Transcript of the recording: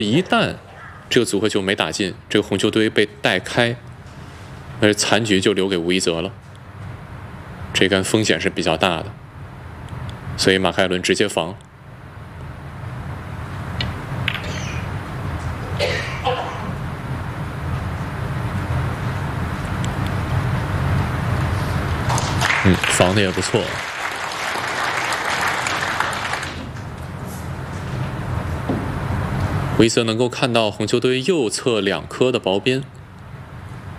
一旦这个组合球没打进，这个红球堆被带开，而残局就留给吴一泽了。这杆风险是比较大的，所以马凯伦直接防。防的也不错。吴一泽能够看到红球堆右侧2颗的薄边，